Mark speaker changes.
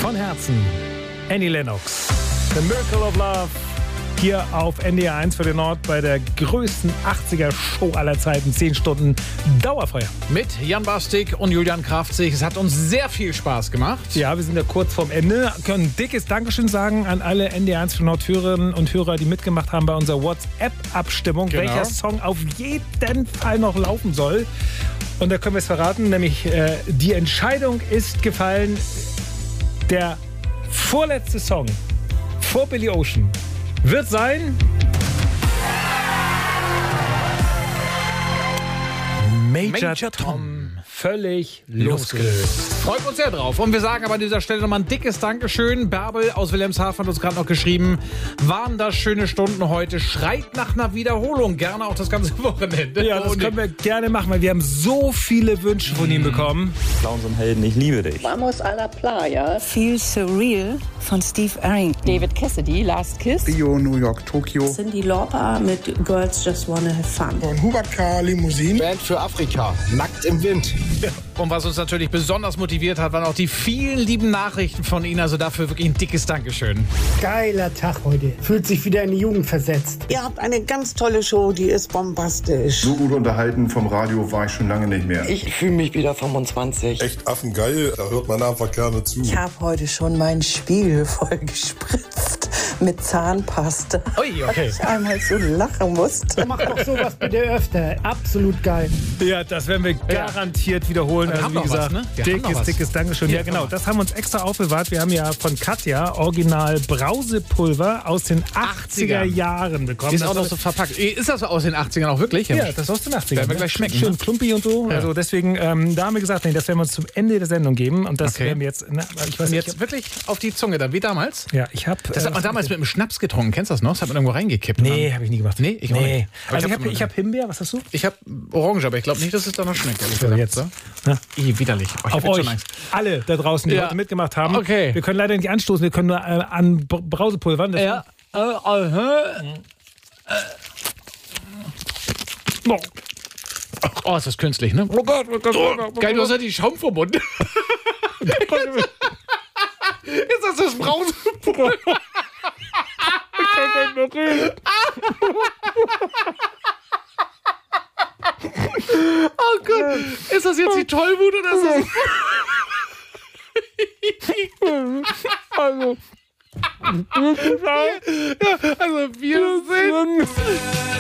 Speaker 1: von Herzen Annie Lennox. The Miracle of Love. Hier auf NDR 1 für den Nord bei der größten 80er-Show aller Zeiten. 10 Stunden Dauerfeuer.
Speaker 2: Mit Jan Bastik und Julian Kraftzig. Es hat uns sehr viel Spaß gemacht.
Speaker 1: Ja, wir sind ja kurz vorm Ende. Wir können ein dickes Dankeschön sagen an alle NDR 1 für Nord-Hörerinnen und Hörer, die mitgemacht haben bei unserer WhatsApp-Abstimmung,
Speaker 2: Genau.
Speaker 1: welcher Song auf jeden Fall noch laufen soll. Und da können wir es verraten, nämlich die Entscheidung ist gefallen. Der vorletzte Song vor Billy Ocean wird sein Major Tom. Völlig losgelöst.
Speaker 2: Freut uns sehr drauf. Und wir sagen aber an dieser Stelle nochmal ein dickes Dankeschön. Bärbel aus Wilhelmshaven hat uns gerade noch geschrieben, waren das schöne Stunden heute. Schreit nach einer Wiederholung. Gerne auch das ganze Wochenende.
Speaker 1: Ja, das können wir gerne machen, weil wir haben so viele Wünsche von ihm bekommen.
Speaker 3: Clowns und Helden, ich liebe dich.
Speaker 4: Vamos a la playa.
Speaker 5: Feel Surreal von Steve Arrington.
Speaker 4: David Cassidy, Last Kiss.
Speaker 6: Rio, New York, Tokio.
Speaker 7: Cyndi Lauper mit Girls Just Wanna Have Fun.
Speaker 6: Von Hubert K. Limousine.
Speaker 8: Band für Afrika, Nackt im Wind.
Speaker 2: Und was uns natürlich besonders motiviert hat, waren auch die vielen lieben Nachrichten von Ihnen. Also dafür wirklich ein dickes Dankeschön.
Speaker 9: Geiler Tag heute. Fühlt sich wieder in die Jugend versetzt.
Speaker 7: Ihr habt eine ganz tolle Show, die ist bombastisch.
Speaker 10: So gut unterhalten vom Radio war ich schon lange nicht mehr.
Speaker 7: Ich fühle mich wieder 25.
Speaker 11: Echt affengeil, da hört man einfach gerne zu.
Speaker 12: Ich habe heute schon meinen Spiegel voll gespritzt mit Zahnpasta.
Speaker 2: Ui, okay.
Speaker 12: Weil ich einmal so lachen musste.
Speaker 9: Mach doch sowas bitte öfter. Absolut geil.
Speaker 1: Ja, das werden wir garantiert wiederholen.
Speaker 2: Wir haben noch was, ne? Wir haben noch was.
Speaker 1: Dickes Dankeschön. Ja, genau. Das haben wir uns extra aufbewahrt. Wir haben ja von Katja Original Brausepulver aus den 80er Jahren bekommen.
Speaker 2: Ist auch noch so verpackt. Ist das aus den 80ern auch wirklich?
Speaker 1: Ja, das ist aus den 80ern.
Speaker 2: Werden wir gleich schmecken.
Speaker 1: Schön
Speaker 2: Ne?
Speaker 1: klumpi und so.
Speaker 2: Ja.
Speaker 1: Also deswegen, da haben wir gesagt, nee, das werden wir uns zumEnde der Sendung geben. Und das werden wir jetzt, ich weiß
Speaker 2: Und
Speaker 1: nicht.
Speaker 2: jetzt wirklich auf die Zunge dann, wie damals?
Speaker 1: Ja, ich habe.
Speaker 2: Das hat man damals mit einem Schnaps getrunken. Kennst du das noch? Das hat man irgendwo reingekippt.
Speaker 1: Nee, habe ich nie gemacht.
Speaker 2: Nee, ich auch nicht.
Speaker 1: Also ich hab Himbeer, was hast du?
Speaker 2: Ich habe Orange, aber ich glaube nicht, dass es da noch schmeckt.
Speaker 1: So, jetzt.
Speaker 2: Ja. Widerlich. Oh,
Speaker 1: Auf euch, alle da draußen, die heute mitgemacht haben.
Speaker 2: Okay.
Speaker 1: Wir können leider nicht anstoßen, wir können nur an Brausepulvern.
Speaker 2: Ja. Oh, ist das künstlich, ne? Oh Gott, oh Gott, oh Gott. Geil, du hast ja die Schaum vom Mund. Ist das Brausepulver? Ich kann nicht mehr reden. Oh Gott, ist das jetzt die Tollwut oder ist das... Also wir sind...